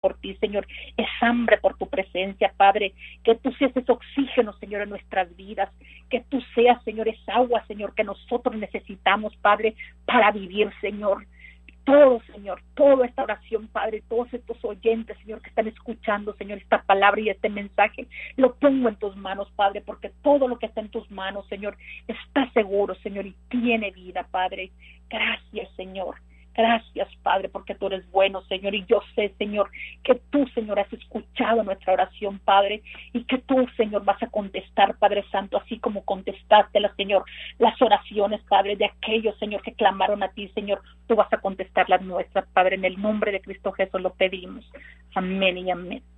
por ti, Señor, es hambre por tu presencia, Padre, que tú seas ese oxígeno, Señor, en nuestras vidas, que tú seas, Señor, esa agua, Señor, que nosotros necesitamos, Padre, para vivir, Señor. Todo, Señor, toda esta oración, Padre, todos estos oyentes, Señor, que están escuchando, Señor, esta palabra y este mensaje, lo pongo en tus manos, Padre, porque todo lo que está en tus manos, Señor, está seguro, Señor, y tiene vida, Padre. Gracias, Señor. Gracias, Padre, porque tú eres bueno, Señor, y yo sé, Señor, que tú, Señor, has escuchado nuestra oración, Padre, y que tú, Señor, vas a contestar, Padre Santo, así como contestaste, Señor, las oraciones, Padre, de aquellos, Señor, que clamaron a ti, Señor, tú vas a contestar las nuestras, Padre, en el nombre de Cristo Jesús lo pedimos. Amén y amén.